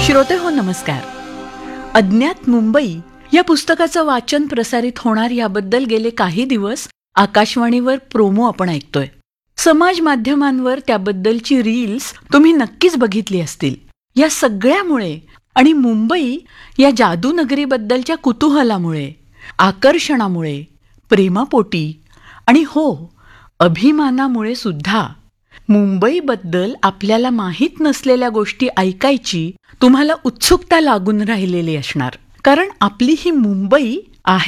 श्रोते हो नमस्कार. अज्ञात मुंबई या पुस्तकाचं वाचन प्रसारित होणार याबद्दल गेले काही दिवस आकाशवाणीवर प्रोमो आपण ऐकतोय. समाज माध्यमांवर त्याबद्दलची रील्स तुम्ही नक्कीच बघितली असतील. या सगळ्यामुळे आणि मुंबई या जादूनगरीबद्दलच्या कुतूहलामुळे, आकर्षणामुळे, प्रेमापोटी आणि हो, अभिमानामुळे सुद्धा मुंबईबद्दल आपल्याला माहीत नसलेल्या गोष्टी ऐकायची तुम्हाला उत्सुकता लागून राहिलेली असणार. कारण आपली ही मुंबई